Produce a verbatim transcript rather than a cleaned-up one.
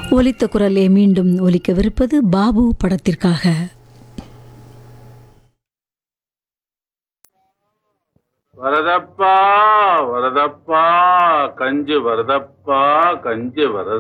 ஒலித்த குரலே மீண்டும் ஒலிக்கவிருப்பது பாபு படத்திற்காக. வரதப்பா வரதப்பா கஞ்சு வரதப்பா கஞ்சு வரத